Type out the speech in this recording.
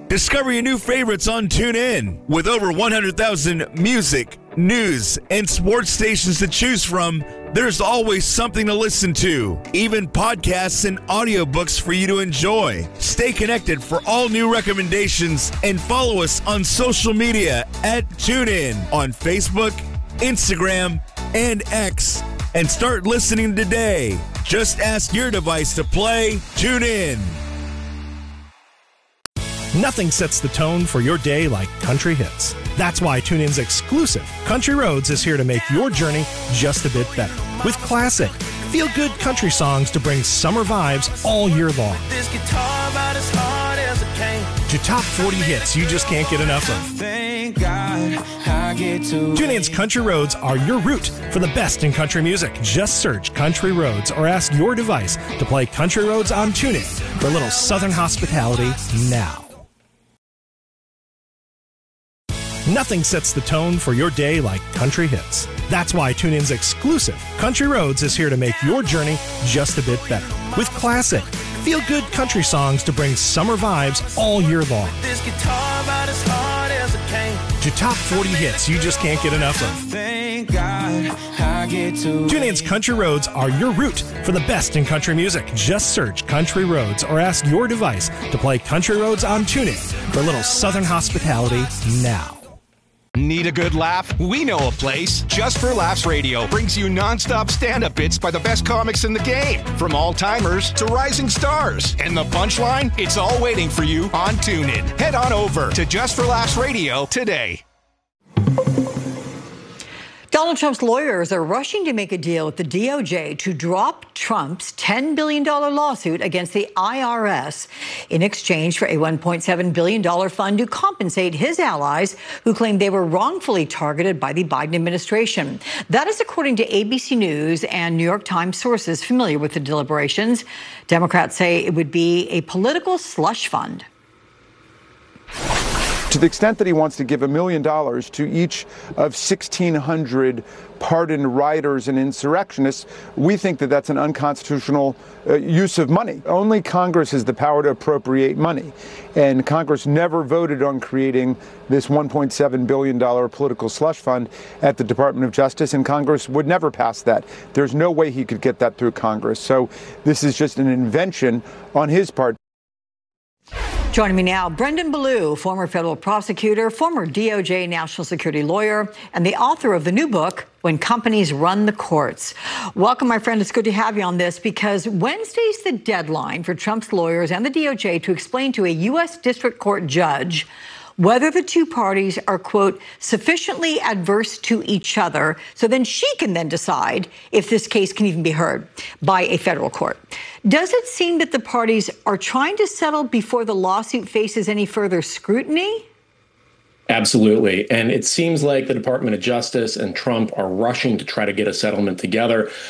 Discover your new favorites on TuneIn. With over 100,000 music, news, and sports stations to choose from, there's always something to listen to. Even podcasts and audiobooks for you to enjoy. Stay connected for all new recommendations and follow us on social media at TuneIn on Facebook, Instagram, and X. And start listening today. Just ask your device to play TuneIn. Nothing sets the tone for your day like country hits. That's why TuneIn's exclusive Country Roads is here to make your journey just a bit better. With classic, feel-good country songs to bring summer vibes all year long. This guitar about as hard as it came. To top 40 hits you just can't get enough of. Thank God I get to. TuneIn's Country Roads are your route for the best in country music. Just search Country Roads or ask your device to play Country Roads on TuneIn for a little southern hospitality now. Nothing sets the tone for your day like country hits. That's why TuneIn's exclusive Country Roads is here to make your journey just a bit better. With classic, feel-good country songs to bring summer vibes all year long. This guitar about as hard as it came. To top 40 hits you just can't get enough of. Thank God I get to. TuneIn's Country Roads are your route for the best in country music. Just search Country Roads or ask your device to play Country Roads on TuneIn for a little southern hospitality now. Need a good laugh? We know a place. Just for Laughs Radio brings you nonstop stand-up bits by the best comics in the game, from all-timers to rising stars. And the punchline? It's all waiting for you on TuneIn. Head on over to Just for Laughs Radio today. Donald Trump's lawyers are rushing to make a deal with the DOJ to drop Trump's $10 billion lawsuit against the IRS in exchange for a $1.7 billion fund to compensate his allies who claim they were wrongfully targeted by the Biden administration. That is according to ABC News and New York Times sources familiar with the deliberations. Democrats say it would be a political slush fund. To the extent that he wants to give $1 million to each of 1,600 pardoned rioters and insurrectionists, we think that that's an unconstitutional use of money. Only Congress has the power to appropriate money. And Congress never voted on creating this $1.7 billion political slush fund at the Department of Justice, and Congress would never pass that. There's no way he could get that through Congress. So this is just an invention on his part. Joining me now, Brendan Ballou, former federal prosecutor, former DOJ national security lawyer, and the author of the new book, When Companies Run the Courts. Welcome, my friend. It's good to have you on this because Wednesday's the deadline for Trump's lawyers and the DOJ to explain to a U.S. district court judge whether the two parties are, quote, sufficiently adverse to each other, so then she can then decide if this case can even be heard by a federal court. Does it seem that the parties are trying to settle before the lawsuit faces any further scrutiny? Absolutely. And it seems like the Department of Justice and Trump are rushing to try to get a settlement together.